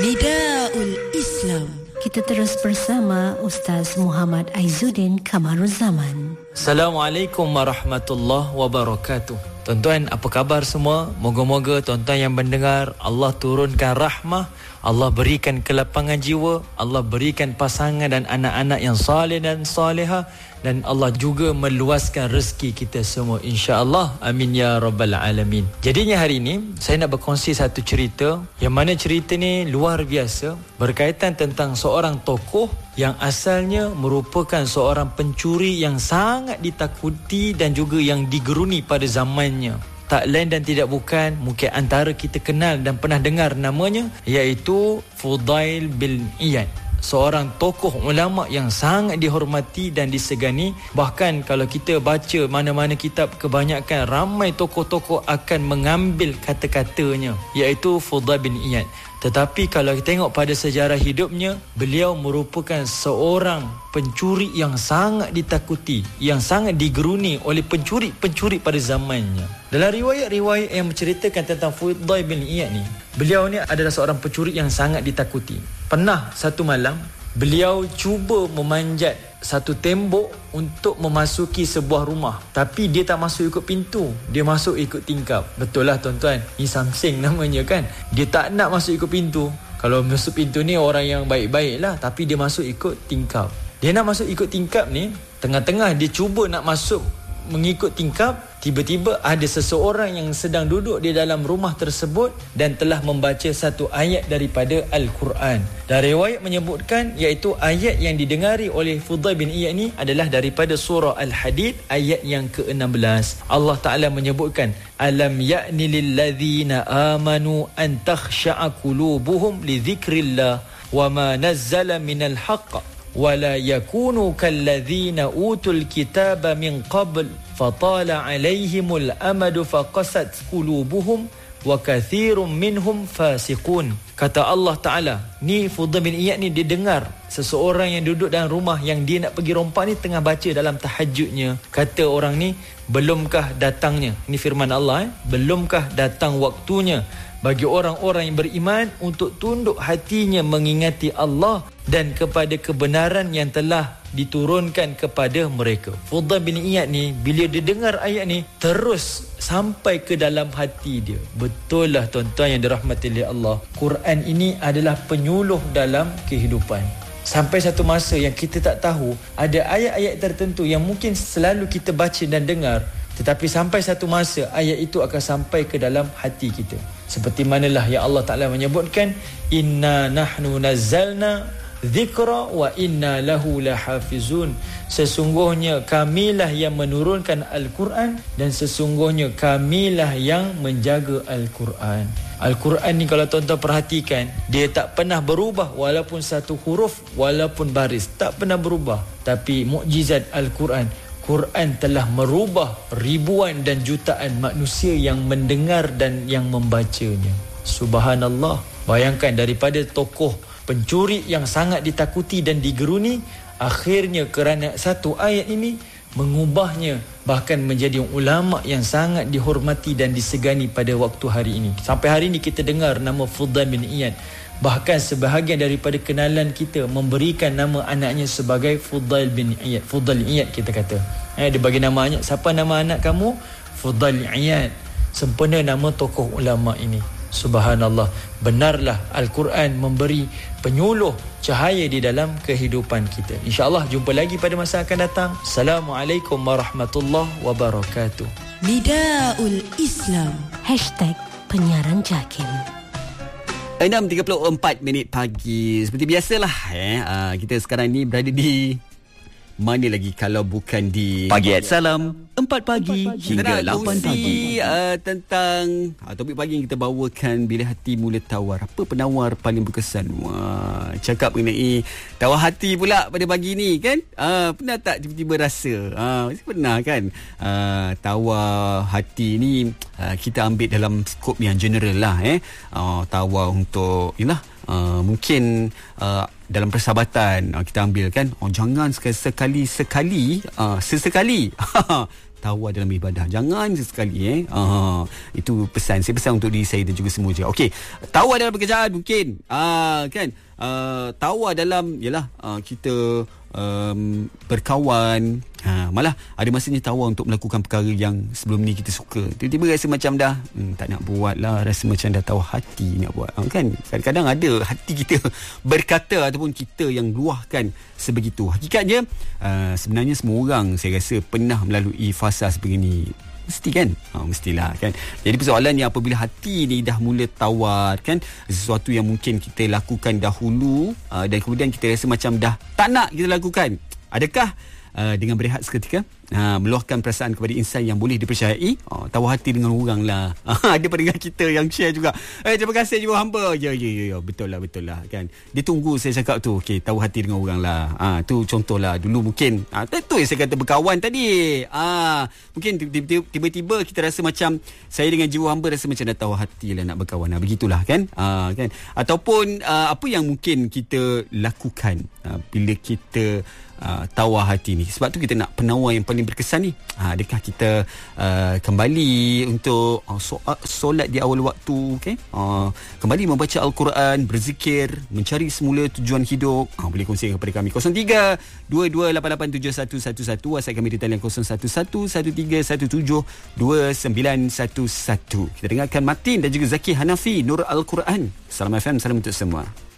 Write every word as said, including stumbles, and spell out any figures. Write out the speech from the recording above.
Nidaul Islam. Kita terus bersama Ustaz Muhammad Aizuddin Kamaruzaman. Assalamualaikum warahmatullahi wabarakatuh. Tuan-tuan, apa khabar semua? Moga-moga tuan-tuan yang mendengar Allah turunkan rahmah, Allah berikan kelapangan jiwa, Allah berikan pasangan dan anak-anak yang saleh dan salihah, dan Allah juga meluaskan rezeki kita semua, insya-Allah. Amin ya rabbal alamin. Jadinya hari ini saya nak berkongsi satu cerita, yang mana cerita ni luar biasa, berkaitan tentang seorang tokoh yang asalnya merupakan seorang pencuri yang sangat ditakuti dan juga yang digeruni pada zamannya. Tak lain dan tidak bukan, mungkin antara kita kenal dan pernah dengar namanya, iaitu Fudail bin Iyad. Seorang tokoh ulama yang sangat dihormati dan disegani. Bahkan kalau kita baca mana-mana kitab, kebanyakan ramai tokoh-tokoh akan mengambil kata-katanya, iaitu Fudail bin Iyad. Tetapi kalau kita tengok pada sejarah hidupnya, beliau merupakan seorang pencuri yang sangat ditakuti, yang sangat digeruni oleh pencuri-pencuri pada zamannya. Dalam riwayat-riwayat yang menceritakan tentang Fudail bin Iyad ni, beliau ni adalah seorang pencuri yang sangat ditakuti. Pernah satu malam, beliau cuba memanjat satu tembok untuk memasuki sebuah rumah, tapi dia tak masuk ikut pintu, dia masuk ikut tingkap. Betul lah tuan-tuan, ni samseng namanya kan. Dia tak nak masuk ikut pintu. Kalau masuk pintu ni orang yang baik-baik lah, tapi dia masuk ikut tingkap. Dia nak masuk ikut tingkap ni, tengah-tengah dia cuba nak masuk mengikut tingkap, tiba-tiba ada seseorang yang sedang duduk di dalam rumah tersebut dan telah membaca satu ayat daripada Al-Quran. Dan riwayat menyebutkan, iaitu ayat yang didengari oleh Fudail bin Iyad ni adalah daripada surah Al-Hadid ayat yang ke enam belas. Allah Ta'ala menyebutkan, Alam ya'ni lilladzina amanu an takhsha'a qulubuhum li dhikrillah wa ma nazzala minal haqq وَلَا يَكُونُوا كَالَّذِينَ أُوتُوا الْكِتَابَ مِنْ قَبْلِ فَطَالَ عَلَيْهِمُ الْأَمَدُ فَقَسَتْ قُلُوبُهُمْ وَكَثِيرٌ مِّنْهُمْ فَاسِقُونَ. Kata Allah Ta'ala, ni Fudail bin Iyad ni dia dengar seseorang yang duduk dalam rumah yang dia nak pergi rompak ni tengah baca dalam tahajudnya. Kata orang ni, belumkah datangnya, ni firman Allah eh? belumkah datang waktunya bagi orang-orang yang beriman untuk tunduk hatinya mengingati Allah dan kepada kebenaran yang telah diturunkan kepada mereka. Fudail bin Iyad ni, bila dia dengar ayat ni, terus sampai ke dalam hati dia. Betul lah tuan-tuan yang dirahmati oleh Allah, Quran ini adalah penyuluh dalam kehidupan. Sampai satu masa yang kita tak tahu, ada ayat-ayat tertentu yang mungkin selalu kita baca dan dengar, tetapi sampai satu masa ayat itu akan sampai ke dalam hati kita. Seperti manalah yang Allah Ta'ala menyebutkan, Inna nahnu nazzalna dzikra wa inna lahu lahafizun. Sesungguhnya kamilah yang menurunkan Al-Quran dan sesungguhnya kamilah yang menjaga Al-Quran. Al-Quran ni kalau tuan-tuan perhatikan, dia tak pernah berubah walaupun satu huruf, walaupun baris, tak pernah berubah. Tapi mukjizat Al-Quran, Quran telah merubah ribuan dan jutaan manusia yang mendengar dan yang membacanya. Subhanallah. Bayangkan, daripada tokoh pencuri yang sangat ditakuti dan digeruni, akhirnya kerana satu ayat ini mengubahnya bahkan menjadi ulama yang sangat dihormati dan disegani pada waktu hari ini. Sampai hari ini kita dengar nama Fudail bin Iyad. Bahkan sebahagian daripada kenalan kita memberikan nama anaknya sebagai Fudail bin Iyad. Fudail Iyad kita kata. Eh, dia bagi nama anak. Siapa nama anak kamu? Fudail Iyad. Sempena nama tokoh ulama ini. Subhanallah. Benarlah Al-Quran memberi penyuluh cahaya di dalam kehidupan kita. InsyaAllah jumpa lagi pada masa akan datang. Assalamualaikum warahmatullahi wabarakatuh. Nidaul Islam. Hashtag Penyiaran Jakim. enam tiga puluh empat minit pagi. Seperti biasalah eh, uh, kita sekarang ni berada di mana lagi kalau bukan di Pagi at Salam empat pagi hingga lapan pagi. Uh, tentang uh, topik pagi yang kita bawakan, bila hati mula tawar, apa penawar paling berkesan? Wah, cakap mengenai tawar hati pula pada pagi ni kan. Uh, pernah tak tiba-tiba rasa? Uh, mesti pernah kan. Uh, tawar hati ni uh, kita ambil dalam skop yang general lah eh. Uh, tawar untuk yalah Uh, mungkin uh, dalam persahabatan uh, kita ambil kan, oh jangan sekali-sekali uh, sesekali tawar dalam ibadah. Jangan sesekali eh. Uh, itu pesan. Saya pesan untuk diri saya dan juga semua juga. Okey, tawar dalam pekerjaan mungkin. Ah uh, kan. Uh, tawar dalam yalah uh, kita um, berkawan. Ha, malah ada masanya tawar untuk melakukan perkara yang sebelum ni kita suka. Tiba-tiba rasa macam dah hmm, tak nak buat lah, rasa macam dah tahu hati nak buat. Ha, kan kadang-kadang ada hati kita berkata ataupun kita yang luahkan sebegitu. Hakikatnya uh, sebenarnya semua orang saya rasa pernah melalui fasa sebegini. Mesti kan? Ha, mestilah kan. Jadi persoalannya apabila hati ni dah mula tawar kan, sesuatu yang mungkin kita lakukan dahulu uh, dan kemudian kita rasa macam dah tak nak kita lakukan. Adakah Uh, dengan berehat seketika uh, meluahkan perasaan kepada insan yang boleh dipercayai, oh, tawar hati dengan orang lah. Ada pendengar kita yang share juga, eh, terima kasih jiwa hamba. Ya ya ya, betul lah betul lah kan. Dia tunggu saya cakap tu. Okey, tawar hati dengan orang lah. Ah, tu contohlah dulu mungkin ah, tu yang saya kata berkawan tadi. Ah, mungkin tiba-tiba kita rasa macam saya dengan jiwa hamba rasa macam dah tawar hati lah nak berkawan. Nah, begitulah kan. Ah, kan. Ataupun ah, apa yang mungkin kita lakukan ah, bila kita Uh, tawar hati ni. Sebab tu kita nak penawar yang paling berkesan ni. uh, Adakah kita uh, kembali untuk uh, so, uh, solat di awal waktu, okay? uh, kembali membaca Al-Quran, berzikir, mencari semula tujuan hidup. uh, Boleh kongsikan kepada kami kosong tiga dua dua lapan lapan tujuh satu satu satu. WhatsApp kami di talian kosong satu satu satu tiga satu tujuh dua sembilan satu satu. Kita dengarkan Martin dan juga Zaki Hanafi, Nur Al-Quran. Salam F M, salam untuk semua.